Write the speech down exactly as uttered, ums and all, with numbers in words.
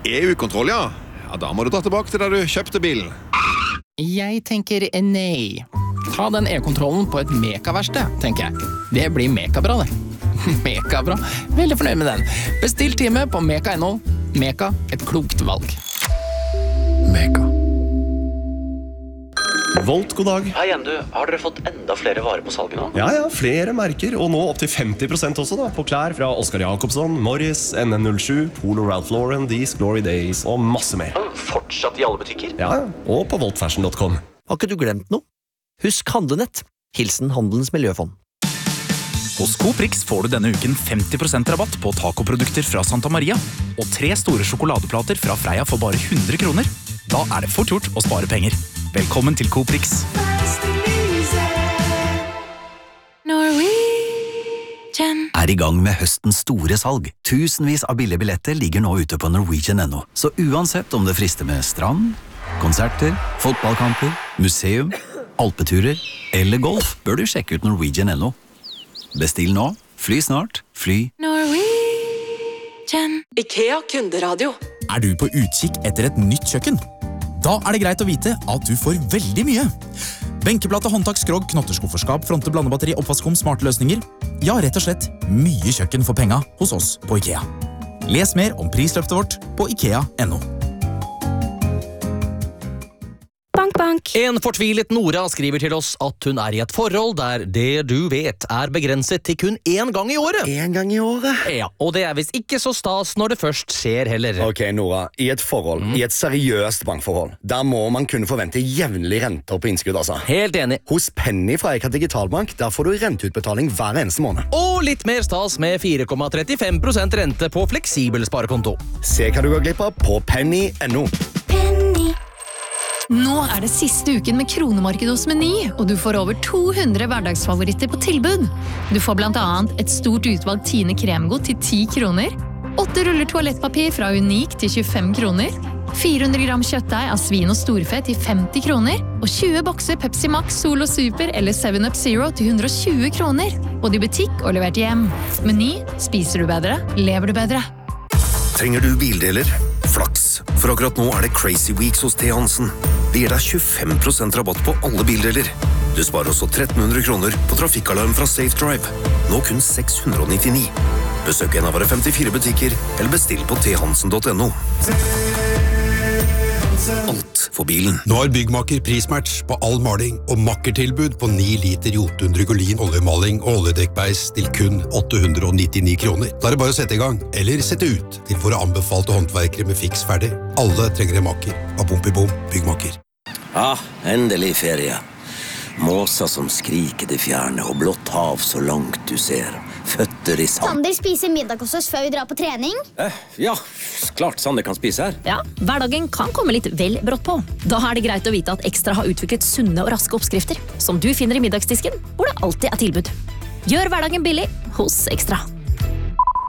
E U-kontroll, ja. Ja, da må du dra tilbake til der du kjøpte bilen. Jeg tenker nei. Ta den e-kontrollen på et mekaverksted, tenker jeg. Det blir mekabra, det. Mekabra. Veldig fornøyd med den. Bestill time på meka punktum no. Meka, et klokt valg. Meka. Volt, god dag. Hei igjen, du. Har dere fått enda flere varer på salget nå? Ja, ja, flere merker, og nå opp til femti prosent også da, på klær fra Oscar Jacobsson, Morris, N N null sju, Polo Ralph Lauren, These Glory Days og masse mer. Fortsatt i alle butikker? Ja, og på volt fashion punktum com. Har ikke du glemt noe? Husk handlenett. Hilsen Handelens Miljøfond. Hos Coprix får du denne uken femti prosent rabatt på tacoprodukter fra Santa Maria og tre store sjokoladeplater fra Freia for bare hundre kroner. Da er det fort gjort å spare penger. Velkommen til Coprix. Er i gang med høstens store salg. Tusenvis av billige billetter ligger nå ute på Norwegian punktum no. Så uansett om det frister med strand, konserter, fotballkamper, museum, alpeturer eller golf, bør du sjekke ut Norwegian punktum no. Bestill nå, fly snart, fly Norwegian. IKEA kunderadio. Er du på utkikk etter et nytt kjøkken? Da er det greit å vite at du får veldig mye. Benkeplate, håndtak, skrog, knotterskufferskap, fronte, blandebatteri, oppvaskkom, smarte løsninger. Ja, rett og slett mye kjøkken for penga hos oss på IKEA. Les mer om prisløftet vårt på ikea punktum no. Bank, bank. En fortvilet Nora skriver til oss at hun er i et forhold der det du vet er begrenset til kun én gang i året. En gang i året? Ja, og det er visst ikke så stas når det først skjer heller. Ok, Nora, i et forhold, mm. i et seriøst bankforhold, der må man kunne forvente jevnlig renter på innskudd, altså. Helt enig. Hos Penny fra Eika Digitalbank, der får du renteutbetaling hver eneste måned. Og litt mer stas med fire komma trettifem prosent rente på fleksibel sparekonto. Se hva du går glipp av på penny punktum no. Nå er det siste uken med kronemarked hos Meny, og du får over to hundre hverdagsfavoritter på tilbud. Du får blant annet et stort utvalg Tine kremgodt til ti kroner, åtte ruller toalettpapir fra Unik til tjuefem kroner, fire hundre gram kjøttdeig av svin og storfe til femti kroner, og tjue bokser Pepsi Max, Solo Super eller seven up Zero til hundre og tjue kroner. Både i butikk og levert hjem. Meny, spiser du bedre, lever du bedre. Trenger du bildeler? Flaks, for akkurat nå er det Crazy Weeks hos T. Hansen. Det gir deg tjuefem prosent rabatt på alle bildeler. Du sparer også tretten hundre kroner på trafikkalarm fra Safe Drive. Nå kun seks hundre og nittini. Besøk en av våre femtifire butikker, eller bestill på t hansen punktum no. Alt for bilen. Nå har Byggmaker prismatch på all maling og makkertilbud på ni liter Jotun Drygolin oljemaling og oljedekkbeis til kun åtte hundre og nittini kroner. Da er det bare å sette i gang, eller sette ut til våre anbefalte håndverkere med fiks ferdig. Alle trenger en makker. Av bom i bom, Byggmaker. Ja, endelig ferie. Måser som skriker det fjerne, og blått hav så langt du ser. Føtter i sand. Sander spiser middag hos oss før vi drar på trening. Eh, ja, klart Sander kan spise her. Ja, hverdagen kan komme litt vel brått på. Da er det greit å vite at Ekstra har utviklet sunne og raske oppskrifter, som du finner i middagsdisken, hvor det alltid er tilbud. Gjør hverdagen billig hos Ekstra.